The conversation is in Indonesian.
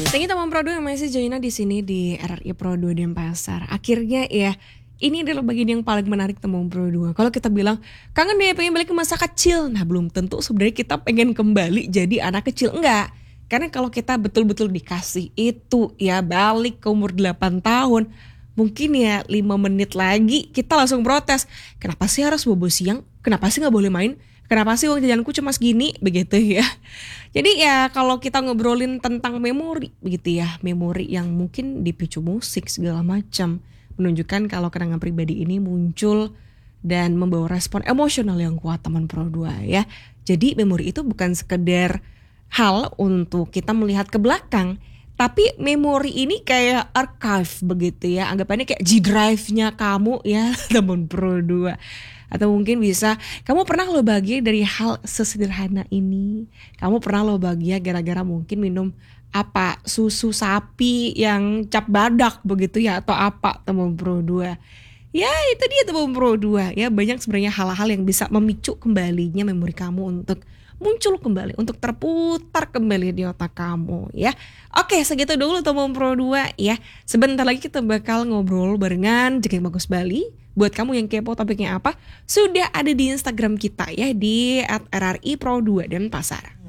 Thank you teman Pro 2 yang masih join di sini di RRI Pro 2 Denpasar. Akhirnya ya, ini adalah bagian yang paling menarik teman Pro 2. Kalau kita bilang kangen deh pengen balik ke masa kecil, nah belum tentu sebenarnya kita pengen kembali jadi anak kecil, enggak. Karena kalau kita betul-betul dikasih itu ya balik ke umur 8 tahun, mungkin ya 5 menit lagi kita langsung protes. Kenapa sih harus bobo siang? Kenapa sih gak boleh main? Kenapa sih uang jajanku cuma segini? Begitu ya. Jadi ya kalau kita ngobrolin tentang memori begitu ya, memori yang mungkin dipicu musik segala macam, menunjukkan kalau kenangan pribadi ini muncul dan membawa respon emosional yang kuat teman Pro 2 ya. Jadi memori itu bukan sekedar hal untuk kita melihat ke belakang, tapi memori ini kayak archive begitu ya. Anggapannya kayak G-drive-nya kamu ya teman Pro 2. Atau mungkin bisa, kamu pernah lo bahagia dari hal sesederhana ini. Kamu pernah lo bahagia gara-gara mungkin minum apa, susu sapi yang cap badak begitu ya. Atau apa teman Pro 2. Ya itu dia teman Pro 2 ya. Banyak sebenarnya hal-hal yang bisa memicu kembalinya memori kamu untuk muncul kembali, untuk terputar kembali di otak kamu ya. Oke, segitu dulu teman Pro 2 ya. Sebentar lagi kita bakal ngobrol barengan Jeng Bagus Bali. Buat kamu yang kepo topiknya apa, sudah ada di Instagram kita ya di @rripro2 Denpasar.